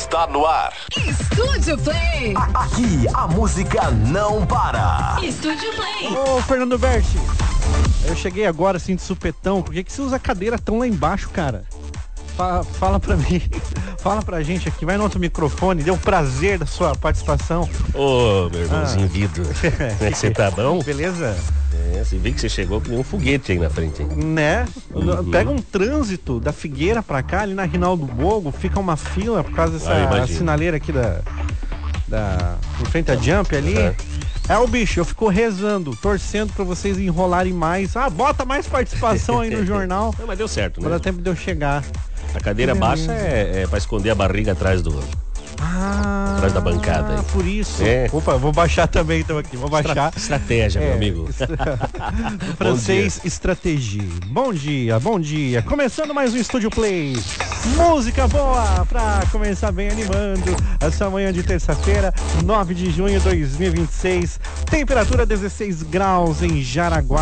está no ar. Estúdio Play. Aqui a música não para. Estúdio Play. Ô, Fernando Berti, eu cheguei agora assim de supetão. Por que você usa a cadeira tão lá embaixo, cara? Fala pra mim, fala pra gente aqui, vai no outro microfone, dê o prazer da sua participação. Ô, meu irmãozinho Vido, você tá bom? Beleza? Você vê que você chegou com um foguete aí na frente, hein? Né? Pega um trânsito da Figueira pra cá, ali na Rinaldo Bogo, fica uma fila por causa dessa sinaleira aqui em frente à Jump ali. É o bicho, eu fico rezando, torcendo pra vocês enrolarem mais. Bota mais participação aí no jornal. Não, mas deu certo, né? Pra dar tempo de eu chegar. A cadeira baixa é pra esconder a barriga atrás atrás da bancada aí. Por isso. Opa, eu vou baixar também então aqui, vou baixar. Estratégia, meu amigo. O francês, estratégia. Bom dia, bom dia. Começando mais um Estúdio Play. Música boa pra começar bem animando essa manhã de terça-feira, 9 de junho de 2026. Temperatura 16 graus em Jaraguá.